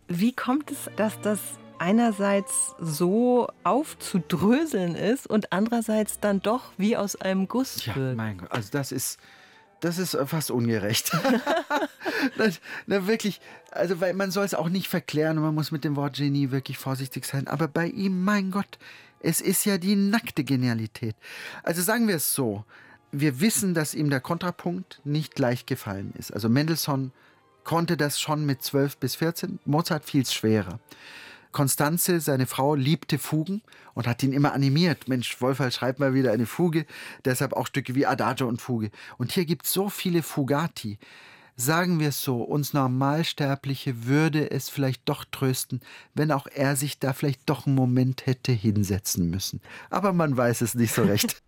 Wie kommt es, dass das einerseits so aufzudröseln ist und andererseits dann doch wie aus einem Guss Ja, wird? mein Gott, also das ist fast ungerecht. Wirklich, also weil man soll es auch nicht verklären und man muss mit dem Wort Genie wirklich vorsichtig sein. Aber bei ihm, mein Gott, es ist ja die nackte Genialität. Also sagen wir es so, wir wissen, dass ihm der Kontrapunkt nicht leicht gefallen ist. Also Mendelssohn konnte das schon mit 12 bis 14, Mozart viel schwerer. Constanze, seine Frau, liebte Fugen und hat ihn immer animiert. Mensch, Wolferl, schreib mal wieder eine Fuge. Deshalb auch Stücke wie Adagio und Fuge. Und hier gibt es so viele Fugati. Sagen wir es so, uns Normalsterbliche würde es vielleicht doch trösten, wenn auch er sich da vielleicht doch einen Moment hätte hinsetzen müssen. Aber man weiß es nicht so recht.